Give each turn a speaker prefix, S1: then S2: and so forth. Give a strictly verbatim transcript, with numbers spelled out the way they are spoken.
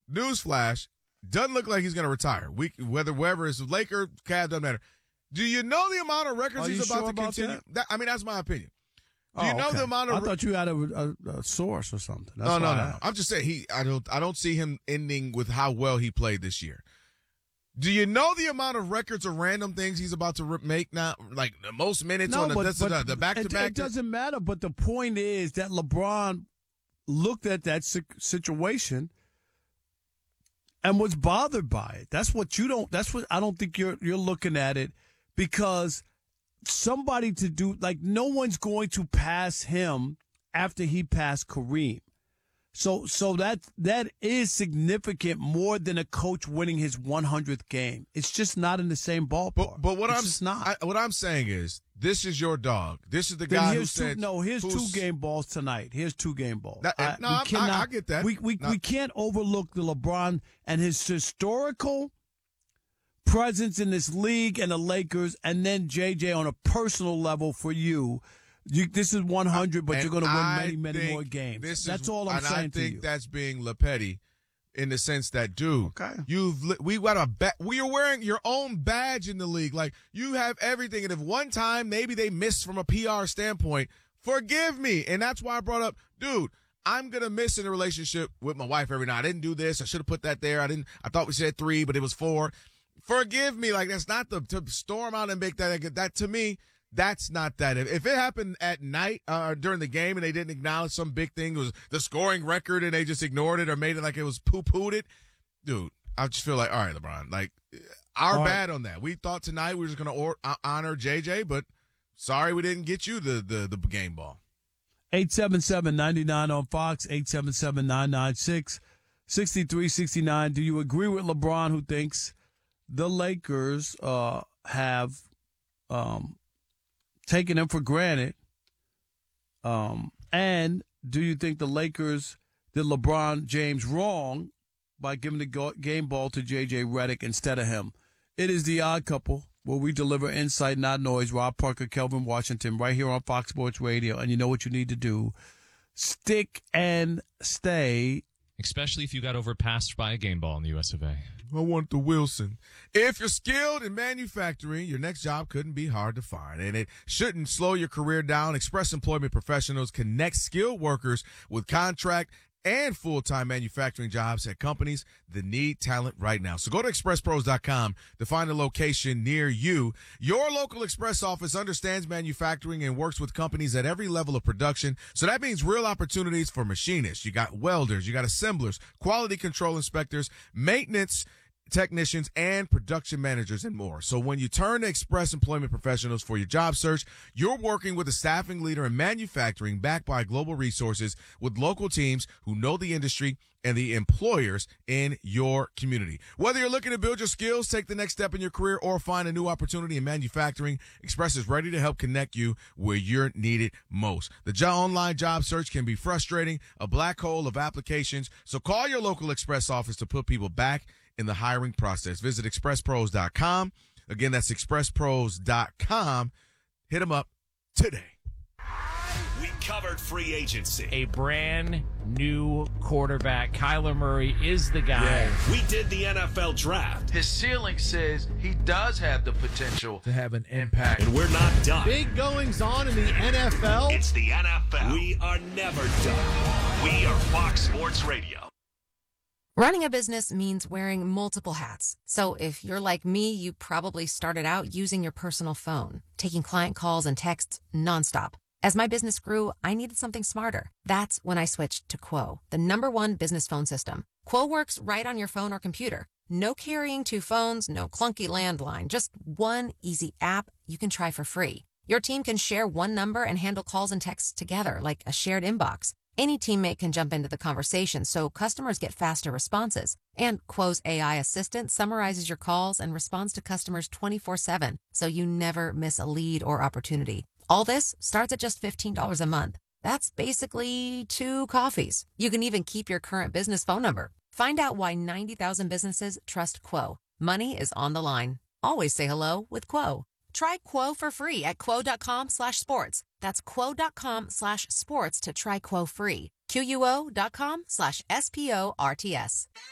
S1: newsflash, doesn't look like he's going to retire. We, whether wherever it's Laker, Cavs, doesn't matter. Do you know the amount of records
S2: Are
S1: he's
S2: you
S1: about
S2: sure
S1: to
S2: about
S1: continue?
S2: that?
S1: That, I mean, that's my opinion. Do
S2: Oh,
S1: you know
S2: okay.
S1: the amount of?
S2: I thought you had a, a, a source or something. That's
S1: no, no,
S2: why I
S1: no.
S2: asked.
S1: I'm just saying he. I don't. I don't see him ending with how well he played this year. Do you know the amount of records of random things he's about to re- make now? Like the most minutes
S2: No,
S1: on the,
S2: but,
S1: this,
S2: but
S1: the back to
S2: it,
S1: back.
S2: it doesn't matter. But the point is that LeBron looked at that si- situation and was bothered by it. That's what you don't. That's what I don't think you're you're looking at it, because somebody to do like no one's going to pass him after he passed Kareem. So so that that is significant more than a coach winning his one hundredth game. It's just not in the same ballpark.
S1: But, but what
S2: it's
S1: I'm
S2: just not.
S1: I, what I'm saying is, this is your dog. This is the
S2: Then
S1: guy who
S2: here's two,
S1: said
S2: no. Here's
S1: who's-
S2: two game balls tonight. Here's two game balls.
S1: That-
S2: I,
S1: no,
S2: we
S1: I- I-
S2: cannot,
S1: I get that.
S2: We we
S1: No.
S2: we can't overlook the LeBron and his historical presence in this league and the Lakers, and then J J on a personal level for you. You, this is one hundred, but
S1: And
S2: you're going to win
S1: I
S2: many, many
S1: think
S2: more games.
S1: this
S2: That's
S1: is,
S2: all I'm
S1: and
S2: saying
S1: I
S2: to
S1: think
S2: you.
S1: that's being LePetty in the sense that, dude,
S2: Okay.
S1: you've li- we got a ba- we are wearing your own badge in the league. Like, you have everything, and if one time maybe they missed from a P R standpoint, forgive me. And that's why I brought up, dude, I'm gonna miss in a relationship with my wife every night. I didn't do this. I should have put that there. I didn't. I thought we said three, but it was four. Forgive me. Like, that's not the to storm out and make that. That to me. That's not that. If, if it happened at night uh, during the game and they didn't acknowledge some big thing, it was the scoring record, and they just ignored it or made it like it was poo-pooed it, dude, I just feel like, all right, LeBron, like, our
S2: All right.
S1: bad on that. We thought tonight we were just going to or- uh, honor J J, but sorry we didn't get you the, the, the game ball.
S2: eight seven seven, nine nine on Fox, eight seven seven, nine nine six, six three six nine. Do you agree with LeBron, who thinks the Lakers uh, have um, taken him for granted? Um, and do you think the Lakers did LeBron James wrong by giving the go- game ball to J J Redick instead of him? It is The Odd Couple, where we deliver insight, not noise. Rob Parker, Kelvin Washington, right here on Fox Sports Radio. And you know what you need to do. Stick and stay.
S3: Especially if you got overpassed by a game ball in the U S of A.
S1: I want the Wilson. If you're skilled in manufacturing, your next job couldn't be hard to find, and it shouldn't slow your career down. Express Employment Professionals connect skilled workers with contract and full-time manufacturing jobs at companies that need talent right now. So go to express pros dot com to find a location near you. Your local Express office understands manufacturing and works with companies at every level of production. So that means real opportunities for machinists. You got welders, you got assemblers, quality control inspectors, maintenance technicians, and production managers, and more. So when you turn to Express Employment Professionals for your job search, you're working with a staffing leader in manufacturing backed by global resources with local teams who know the industry and the employers in your community. Whether you're looking to build your skills, take the next step in your career, or find a new opportunity in manufacturing, Express is ready to help connect you where you're needed most. The jo- online job search can be frustrating, a black hole of applications. So call your local Express office to put people back in the hiring process. Visit express pros dot com. Again, that's express pros dot com. Hit them up today.
S4: We covered free agency.
S5: A brand new quarterback. Kyler Murray is the guy.
S4: We did the N F L draft.
S6: His ceiling says he does have the potential to have an impact.
S4: And we're not done.
S7: Big goings on in the N F L.
S4: It's the N F L. We are never done. We are Fox Sports Radio.
S8: Running a business means wearing multiple hats. So if you're like me, you probably started out using your personal phone, taking client calls and texts nonstop. As my business grew, I needed something smarter. That's when I switched to Quo, the number one business phone system. Quo works right on your phone or computer. No carrying two phones, no clunky landline, just one easy app you can try for free. Your team can share one number and handle calls and texts together like a shared inbox. Any teammate can jump into the conversation, so customers get faster responses. And Quo's A I assistant summarizes your calls and responds to customers twenty-four seven, so you never miss a lead or opportunity. All this starts at just fifteen dollars a month. That's basically two coffees. You can even keep your current business phone number. Find out why ninety thousand businesses trust Quo. Money is on the line. Always say hello with Quo. Try Quo for free at quo.com slash sports. That's quo.com slash sports to try Quo free. Q U O dot com slash S P O R T S.